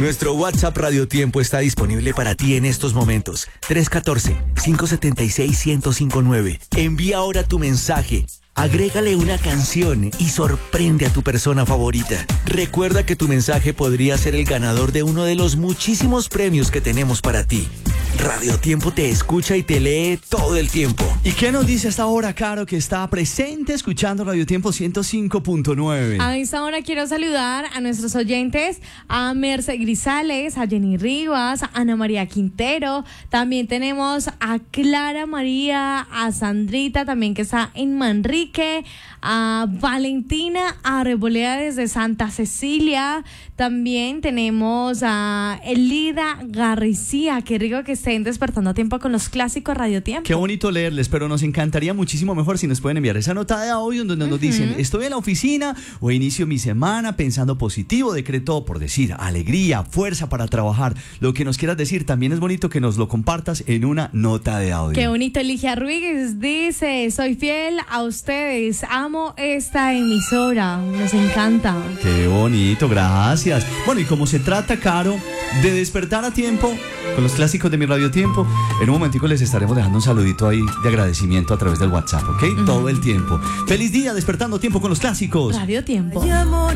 Nuestro WhatsApp Radio Tiempo está disponible para ti en estos momentos. 314-576-1059. Envía ahora tu mensaje. Agrégale una canción y sorprende a tu persona favorita. Recuerda que tu mensaje podría ser el ganador de uno de los muchísimos premios que tenemos para ti. Radio Tiempo te escucha y te lee todo el tiempo. ¿Y qué nos dice hasta ahora, Caro, que está presente escuchando Radio Tiempo 105.9? A esta hora quiero saludar a nuestros oyentes, a Merce Grisales, a Jenny Rivas, a Ana María Quintero. También tenemos a Clara María, a Sandrita, también que está en Manrique, a Valentina Arboleda desde Santa Cecilia. También tenemos a Elida García. Qué rico que estén despertando a tiempo con los clásicos Radio Tiempo. Qué bonito leerles, pero nos encantaría muchísimo mejor si nos pueden enviar esa nota de audio donde nos dicen: estoy en la oficina o inicio mi semana pensando positivo, decreto por decir alegría, fuerza para trabajar. Lo que nos quieras decir, también es bonito que nos lo compartas en una nota de audio. Qué bonito. Ligia Ruiz dice: soy fiel a ustedes, amo esta emisora, nos encanta. Qué bonito, gracias. Bueno, y como se trata, Caro, de despertar a tiempo con los clásicos de mi Radio Tiempo, en un momentico les estaremos dejando un saludito ahí de agradecimiento a través del WhatsApp, ¿ok? Todo el tiempo. Feliz día, despertando tiempo con los clásicos Radio Tiempo.